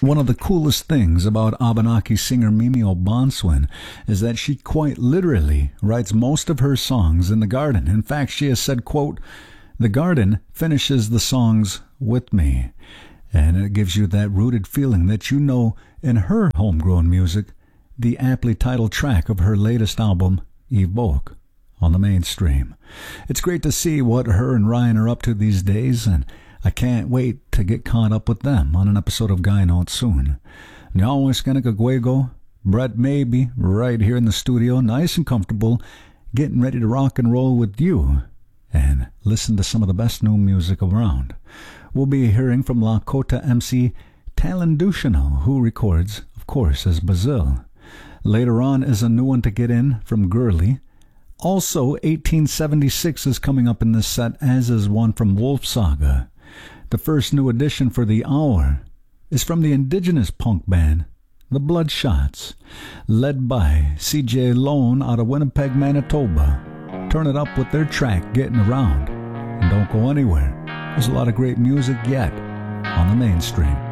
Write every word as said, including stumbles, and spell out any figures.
One of the coolest things about Abenaki singer Mimi O'Bonswin is that she quite literally writes most of her songs in the garden. In fact, she has said, quote, "The garden finishes the songs with me." And it gives you that rooted feeling that you know in her homegrown music, the aptly titled track of her latest album, Evoke, on the mainstream. It's great to see what her and Ryan are up to these days, and I can't wait to get caught up with them on an episode of Guy Notes soon. Nyawaskanakaguego, Brett Maybe, right here in the studio, nice and comfortable, getting ready to rock and roll with you and listen to some of the best new music around. We'll be hearing from Lakota M C Talendushino, who records, of course, as Bazil. Later on is a new one to get in from Gurley. Also, eighteen seventy-six is coming up in this set, as is one from Wolf Saga. The first new addition for the hour is from the indigenous punk band, The Bloodshots, led by C J Lone out of Winnipeg, Manitoba. Turn it up with their track, Getting Around. And don't go anywhere. There's a lot of great music yet on the mainstream.